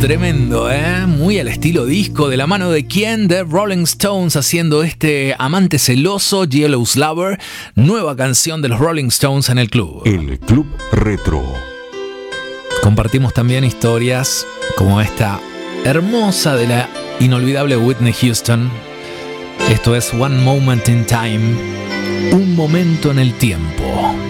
Tremendo, ¿eh? Muy al estilo disco. ¿De la mano de quién? De Rolling Stones, haciendo este amante celoso, Jealous Lover. Nueva canción de los Rolling Stones en el club. El Club Retro. Compartimos también historias como esta hermosa de la inolvidable Whitney Houston. Esto es One Moment in Time, un momento en el tiempo.